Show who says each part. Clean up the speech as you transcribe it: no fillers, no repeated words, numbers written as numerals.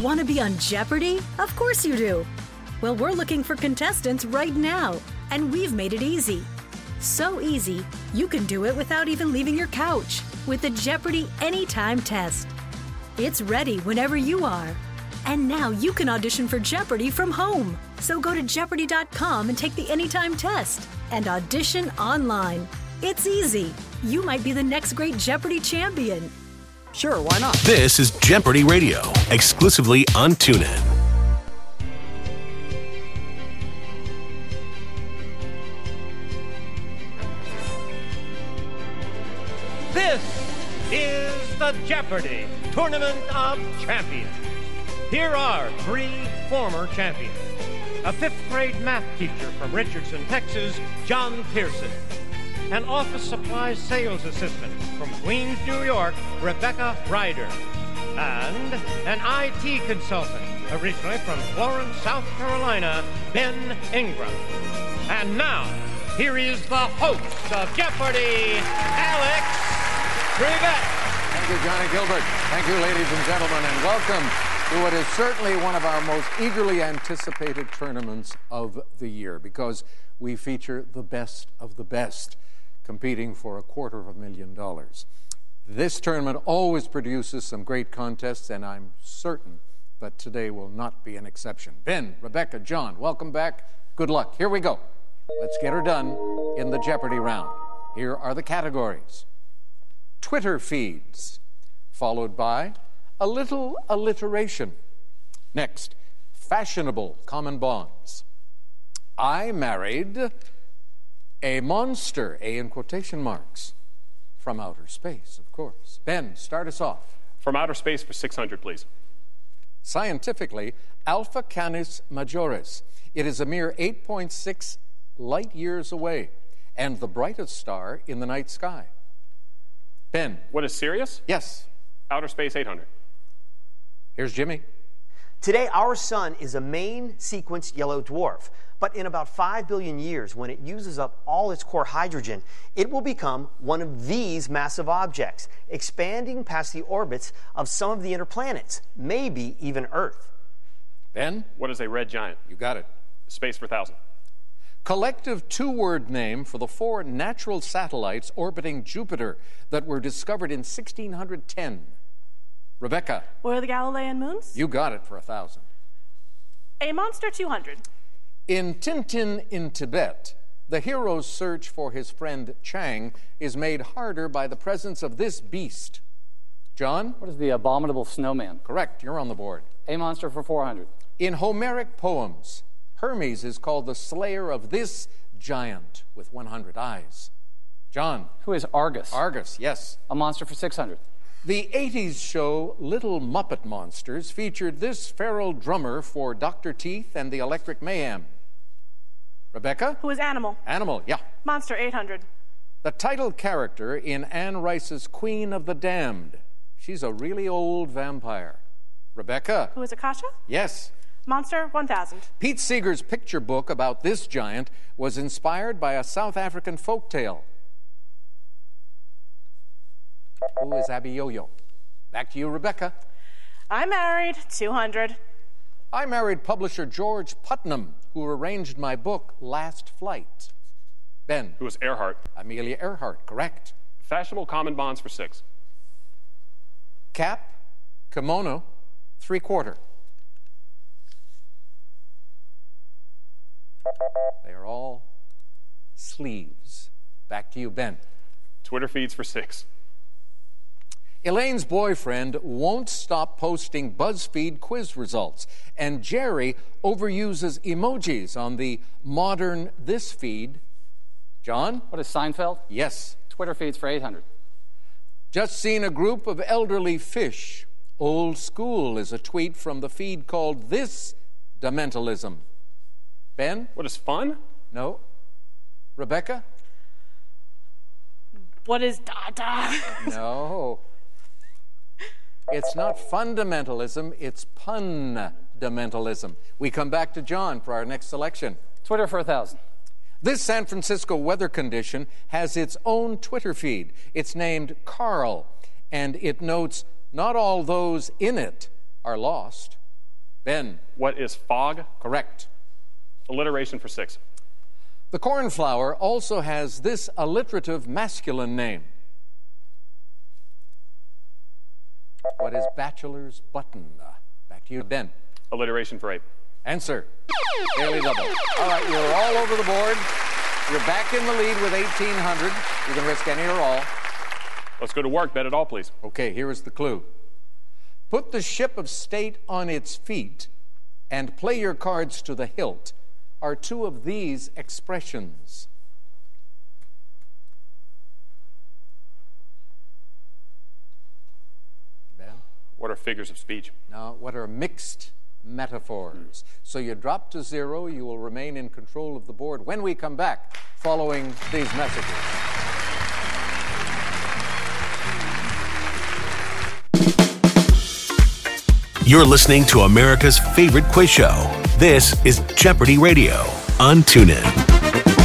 Speaker 1: Want to be on Jeopardy? Of course you do. Well, we're looking for contestants right now, and we've made it easy. So easy, you can do it without even leaving your couch with the Jeopardy Anytime test. It's ready whenever you are. And now you can audition for Jeopardy from home. So go to Jeopardy.com and take the Anytime test and audition online. It's easy. You might be the next great Jeopardy champion.
Speaker 2: Sure, why not?
Speaker 3: This is Jeopardy Radio, exclusively on TuneIn.
Speaker 4: This is the Jeopardy Tournament of Champions. Here are 3 former champions. A 5th grade math teacher from Richardson, Texas, John Pearson. An office supply sales assistant from Queens, New York, Rebecca Ryder. And an IT consultant, originally from Florence, South Carolina, Ben Ingram. And now, here is the host of Jeopardy, Alex Trebek.
Speaker 5: Thank you, Johnny Gilbert. Thank you, ladies and gentlemen, and welcome to what is certainly one of our most eagerly anticipated tournaments of the year, because we feature the best of the best competing for $250,000. This tournament always produces some great contests, and I'm certain that today will not be an exception. Ben, Rebecca, John, welcome back. Good luck. Here we go. Let's get her done in the Jeopardy round. Here are the categories. Twitter feeds, followed by a little alliteration. Next, fashionable common bonds. I married a monster, A in quotation marks, from outer space, of course. Ben, start us off.
Speaker 6: From outer space for 600, please.
Speaker 5: Scientifically, Alpha Canis Majoris. It is a mere 8.6 light years away and the brightest star in the night sky. Ben.
Speaker 6: What is Sirius?
Speaker 5: Yes.
Speaker 6: Outer space 800.
Speaker 5: Here's Jimmy.
Speaker 2: Today, our sun is a main sequence yellow dwarf. But in about 5 billion years, when it uses up all its core hydrogen, it will become one of these massive objects, expanding past the orbits of some of the inner planets, maybe even Earth.
Speaker 5: Ben?
Speaker 6: What is a red giant?
Speaker 5: You got it.
Speaker 6: Space for 1,000.
Speaker 5: Collective 2-word name for the 4 natural satellites orbiting Jupiter that were discovered in 1610. Rebecca.
Speaker 7: What are the Galilean moons?
Speaker 5: You got it for 1,000.
Speaker 7: A monster 200.
Speaker 5: In Tintin in Tibet, the hero's search for his friend Chang is made harder by the presence of this beast. John?
Speaker 8: What is the abominable snowman?
Speaker 5: Correct, you're on the board.
Speaker 8: A monster for 400.
Speaker 5: In Homeric poems, Hermes is called the slayer of this giant with 100 eyes. John?
Speaker 8: Who is Argus?
Speaker 5: Argus, yes.
Speaker 8: A monster for 600.
Speaker 5: The 80s show Little Muppet Monsters featured this feral drummer for Dr. Teeth and the Electric Mayhem. Rebecca?
Speaker 7: Who is Animal?
Speaker 5: Animal, yeah.
Speaker 7: Monster 800.
Speaker 5: The title character in Anne Rice's Queen of the Damned. She's a really old vampire. Rebecca?
Speaker 7: Who is Akasha?
Speaker 5: Yes.
Speaker 7: Monster 1000.
Speaker 5: Pete Seeger's picture book about this giant was inspired by a South African folktale. Who is Abby Yo-Yo? Back to you, Rebecca.
Speaker 7: I married 200.
Speaker 5: I married publisher George Putnam, who arranged my book, Last Flight. Ben.
Speaker 6: Who is Earhart?
Speaker 5: Amelia Earhart, correct.
Speaker 6: Fashionable common bonds for 6.
Speaker 5: Cap, kimono, 3/4. They are all sleeves. Back to you, Ben.
Speaker 6: Twitter feeds for 6.
Speaker 5: Elaine's boyfriend won't stop posting BuzzFeed quiz results, and Jerry overuses emojis on the modern This feed. John?
Speaker 8: What is Seinfeld?
Speaker 5: Yes.
Speaker 8: Twitter feeds for 800.
Speaker 5: Just seen a group of elderly fish. Old school is a tweet from the feed called This Dementalism. Ben?
Speaker 6: What is fun?
Speaker 5: No. Rebecca?
Speaker 7: What is Dada?
Speaker 5: No. It's not fundamentalism, it's pun-dementalism. We come back to John for our next selection.
Speaker 8: Twitter for 1,000.
Speaker 5: This San Francisco weather condition has its own Twitter feed. It's named Carl, and it notes not all those in it are lost. Ben.
Speaker 6: What is fog?
Speaker 5: Correct.
Speaker 6: Alliteration for 6.
Speaker 5: The cornflower also has this alliterative masculine name. What is bachelor's button? Back to you, Ben.
Speaker 6: Alliteration for 8.
Speaker 5: Answer. Daily double. All right, you're all over the board. You're back in the lead with 1,800. You can risk any or all.
Speaker 6: Let's go to work. Bet it all, please.
Speaker 5: Okay, here is the clue. Put the ship of state on its feet and play your cards to the hilt are two of these expressions. Ben?
Speaker 6: What are figures of speech?
Speaker 5: Now, what are mixed metaphors? So you drop to 0. You will remain in control of the board when we come back following these messages.
Speaker 3: You're listening to America's favorite quiz show. This is Jeopardy Radio on TuneIn.